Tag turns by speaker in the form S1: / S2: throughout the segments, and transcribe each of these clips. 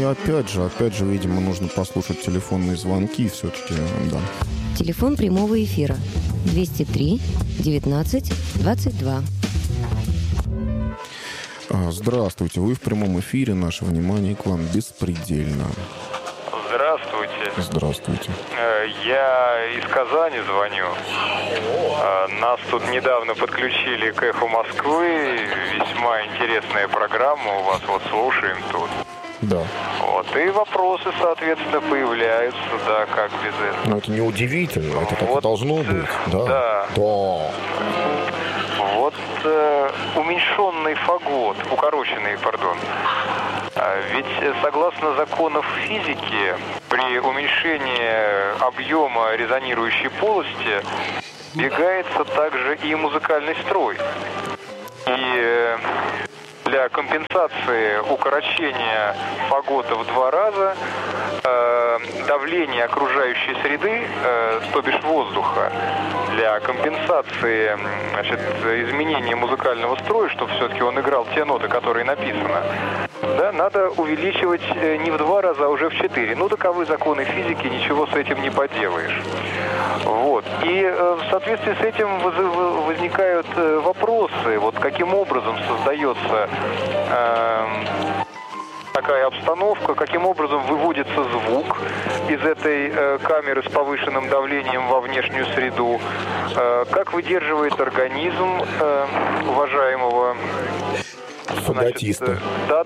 S1: опять же, видимо, нужно послушать телефонные звонки все-таки, да.
S2: Телефон прямого эфира 203 19 22.
S1: Здравствуйте, вы в прямом эфире, наше внимание к вам беспредельно.
S3: Здравствуйте.
S1: Здравствуйте.
S3: Я из Казани звоню. Нас тут недавно подключили к «Эху Москвы». Весьма интересная программа у вас, вот слушаем тут.
S1: Да.
S3: Вот, и вопросы, соответственно, появляются, да, как без этого.
S1: Но это не удивительно, это так
S3: вот,
S1: и должно быть, да?
S3: Да.
S1: Да.
S3: Вот уменьшенный фагот, укороченный, пардон. Ведь согласно законам физики, при уменьшении объема резонирующей полости двигается также и музыкальный строй. И для компенсации укорочения фагота в 2 раза давление окружающей среды, то бишь воздуха, для компенсации, значит, изменения музыкального строя, чтобы все-таки он играл те ноты, которые написаны, да, надо увеличивать не в 2 раза, а уже в 4. Ну, таковы законы физики, ничего с этим не поделаешь. Вот. И в соответствии с этим возникают вопросы, вот каким образом создается такая обстановка, каким образом выводится звук из этой камеры с повышенным давлением во внешнюю среду, как выдерживает организм уважаемого
S1: фаготиста.
S3: Да.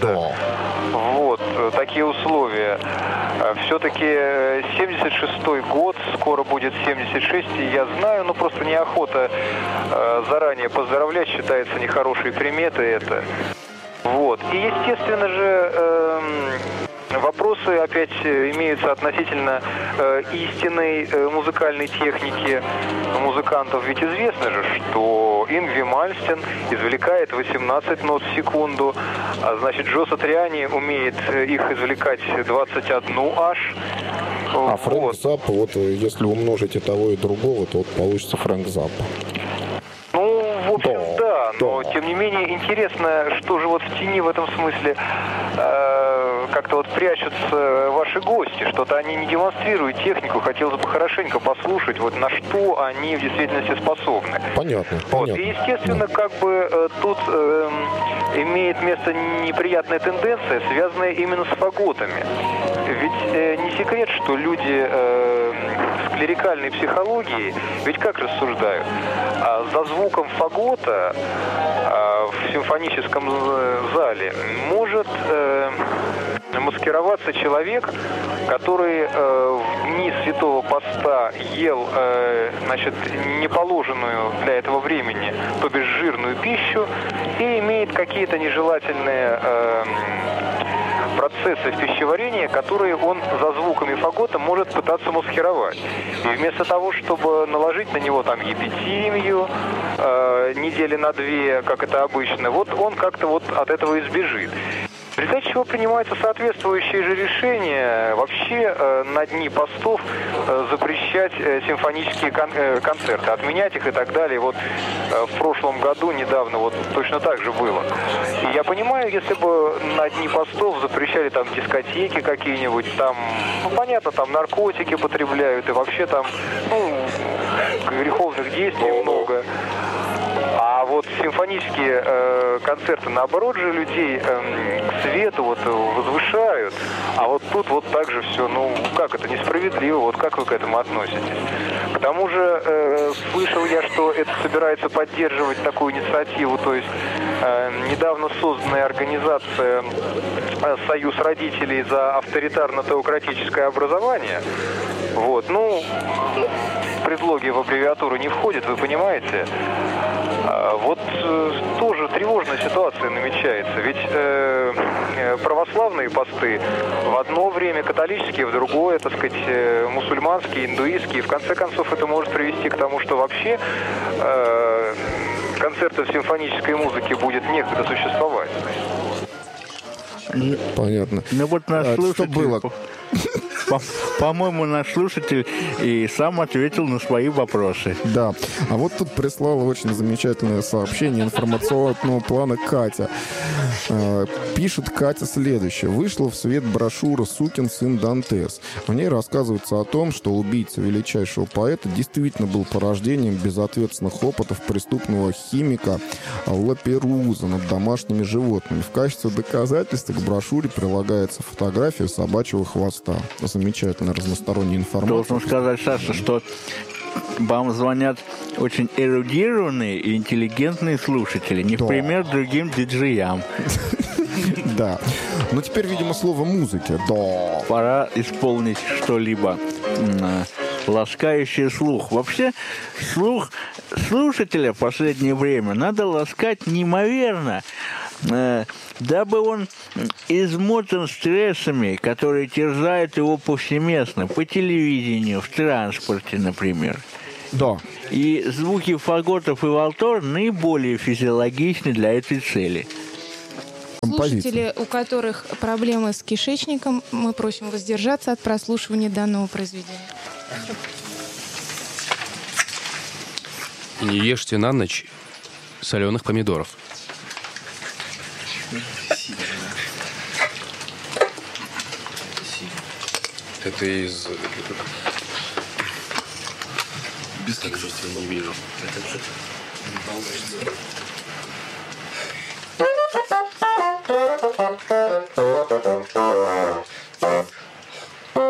S3: Вот, такие условия. Все-таки 76-й год, скоро будет 76, и я знаю, но просто неохота заранее поздравлять, считается нехорошей приметой это. Вот. И, естественно же, вопросы опять имеются относительно истинной музыкальной техники музыкантов. Ведь известно же, что Ингви Мальмстен извлекает 18 нот в секунду, а значит Джо Сатриани умеет их извлекать 21 аж.
S1: А Фрэнк Заппа, вот если умножить и того, и другого, то вот получится Фрэнк Заппа.
S3: В общем, да, но тем не менее интересно, что же вот в тени в этом смысле как-то вот прячутся ваши гости, что-то они не демонстрируют технику, хотелось бы хорошенько послушать, вот на что они в действительности способны.
S1: Понятно.
S3: Вот. И, естественно, как бы тут имеет место неприятная тенденция, связанная именно с фаготами. Ведь не секрет, что люди с клерикальной психологией, ведь как рассуждают? За звуком фагота в симфоническом зале может маскироваться человек, который в дни Святого Поста ел, значит, неположенную для этого времени, то бишь жирную пищу, и имеет какие-то нежелательные процессы в пищеварении, которые он за звуками фагота может пытаться маскировать. И вместо того, чтобы наложить на него там епитимию недели на 2, как это обычно, вот он как-то вот от этого избежит. В результате чего принимаются соответствующие же решения вообще на дни постов запрещать симфонические концерты, отменять их и так далее. Вот в прошлом году недавно вот точно так же было. И я понимаю, если бы на дни постов запрещали там дискотеки какие-нибудь, там, ну понятно, там наркотики потребляют и вообще там, ну, греховных действий много. А вот симфонические концерты, наоборот же, людей к свету вот возвышают. А вот тут вот так же все, ну, как это несправедливо, вот как вы к этому относитесь? К тому же слышал я, что это собирается поддерживать такую инициативу, то есть недавно созданная организация «Союз родителей за авторитарно-теократическое образование». Вот, ну, предлоги в аббревиатуру не входят, вы понимаете. Вот тоже тревожная ситуация намечается. Ведь православные посты в одно время, католические в другое, так сказать, мусульманские, индуистские. В конце концов, это может привести к тому, что вообще концертов симфонической музыки будет некогда существовать.
S1: Понятно.
S4: Ну вот наш слушатель,
S1: что было?
S4: По-моему, наш слушатель и сам ответил на свои вопросы.
S1: Да. А вот тут прислала очень замечательное сообщение информационного плана Катя. Пишет Катя следующее. Вышла в свет брошюра «Сукин сын Дантес». В ней рассказывается о том, что убийца величайшего поэта действительно был порождением безответственных опытов преступного химика Лаперуза над домашними животными. В качестве доказательства к брошюре прилагается фотография собачьего хвоста. Замечательная разносторонняя информация.
S4: Должен сказать, Саша, что вам звонят очень эрудированные и интеллигентные слушатели, не в пример другим диджеям.
S1: Да. Ну, теперь, видимо, слово музыки. Да.
S4: Пора исполнить что-либо ласкающее слух. Вообще, слух слушателя в последнее время надо ласкать неимоверно, дабы он измотан стрессами, которые терзают его повсеместно, по телевидению, в транспорте, например.
S1: Да.
S4: И звуки фаготов и валтор наиболее физиологичны для этой цели.
S5: Слушатели, у которых проблемы с кишечником, мы просим воздержаться от прослушивания данного произведения.
S6: И не ешьте на ночь соленых помидоров. Это из... Без такого не вижу.